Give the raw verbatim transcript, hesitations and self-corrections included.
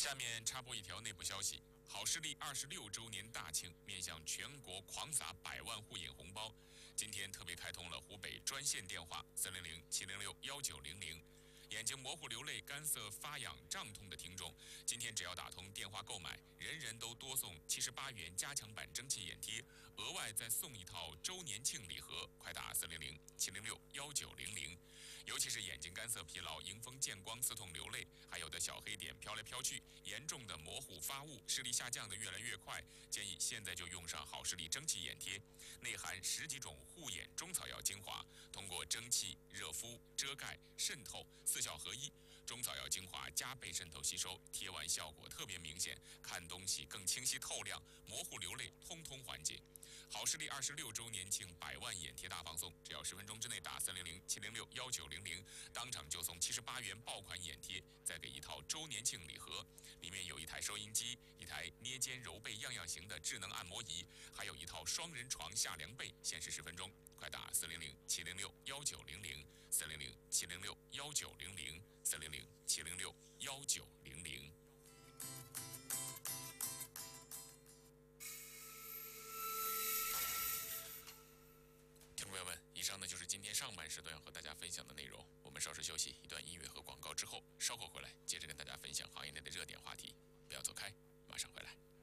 下面插播一条内部消息：好视力二十六周年大庆面向全国狂撒百万护眼红包。今天特别开通了湖北专线电话三零零七零六幺九零零。眼睛模糊、流泪、干涩、发痒、胀痛的听众，今天只要打通电话购买，人人都多送七十八元加强版蒸汽眼贴，额外再送一套周年庆礼盒。快打四零零七零六幺九零零。尤其是眼睛干涩、疲劳、迎风见光、刺痛、流泪，还有的小黑点飘来飘去，严重的模糊发物，视力下降的越来越快，建议现在就用上好视力蒸汽眼贴，内含十几种护眼中草药精华，通过蒸汽、热敷、遮盖、渗透四效合一，中草药精华加倍渗透吸收，贴完效果特别明显，看东西更清晰透亮，模糊流泪通通缓解。好视力二十六周年庆百万眼贴大放送，只要十分钟之内打三零零七零六幺九零零，当场就送七十八元爆款眼贴，再给一套周年庆礼盒，里面有一台收音机，一台捏肩揉背样样行的智能按摩仪，还有一套双人床下凉被，限时十分钟。快打四零零七零六幺九零零，四零零七零六幺九零零，四零零七零六幺九零零。听众朋友们，以上呢就是今天上半时段要和大家分享的内容。我们稍事休息，一段音乐和广告之后，稍后回来接着跟大家分享行业内的热点话题。不要走开，马上回来。